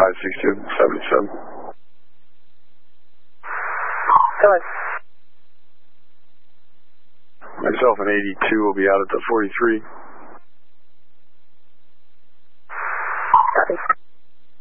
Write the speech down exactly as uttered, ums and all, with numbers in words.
five six two seven seven. Come on. Myself and eighty-two will be out at the forty-three.